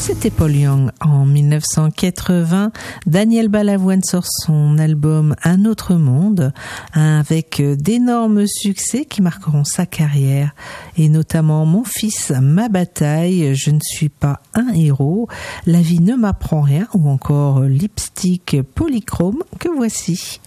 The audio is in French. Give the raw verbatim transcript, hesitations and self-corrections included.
C'était Paul Young. En dix-neuf cent quatre-vingts, Daniel Balavoine sort son album Un autre monde, avec d'énormes succès qui marqueront sa carrière, et notamment Mon fils, ma bataille, Je ne suis pas un héros, La vie ne m'apprend rien, ou encore Lipstick polychrome, que voici.